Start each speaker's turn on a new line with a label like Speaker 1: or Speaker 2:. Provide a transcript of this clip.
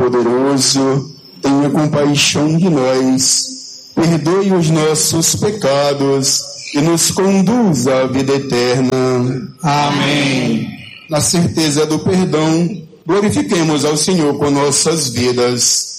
Speaker 1: Todo-Poderoso, tenha compaixão de nós, perdoe os nossos pecados e nos conduza à vida eterna.
Speaker 2: Amém.
Speaker 1: Na certeza do perdão, glorifiquemos ao Senhor com nossas vidas.